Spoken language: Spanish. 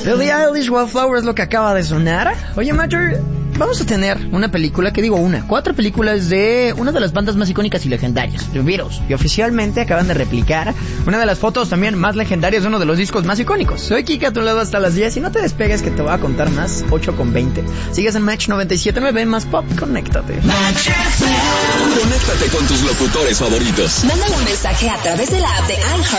Billie Eilish, Wallflower es lo que acaba de sonar. Oye, Matter, vamos a tener una película, 4 películas de una de las bandas más icónicas y legendarias, The Beatles, y oficialmente acaban de replicar una de las fotos también más legendarias de uno de los discos más icónicos. Soy Kike, a tu lado hasta las 10, y no te despegues que te voy a contar más. 8:20. Sigues en Match 97.9, más pop, conéctate. Conéctate con tus locutores favoritos. Mándale un mensaje a través de la app de iHeart